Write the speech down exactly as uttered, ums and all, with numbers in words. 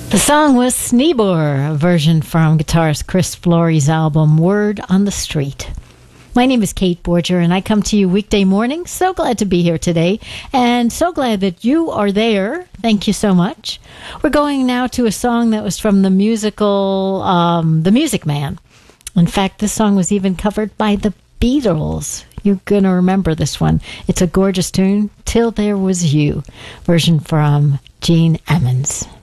The song was Sneebor, a version from guitarist Chris Flory's album Word on the Street. My name is Kate Borger, and I come to you weekday morning. So glad to be here today, and so glad that you are there. Thank you so much. We're going now to a song that was from the musical um, The Music Man. In fact, this song was even covered by the Beatles. You're going to remember this one. It's a gorgeous tune, Till There Was You, version from Gene Ammons.